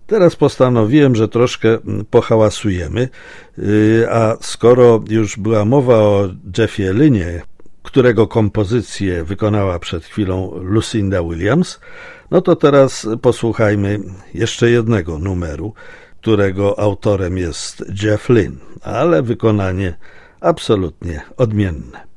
Teraz postanowiłem, że troszkę pohałasujemy, a skoro już była mowa o Jeffie Lynnie, którego kompozycję wykonała przed chwilą Lucinda Williams, no to teraz posłuchajmy jeszcze jednego numeru, którego autorem jest Jeff Lynne, ale wykonanie absolutnie odmienne.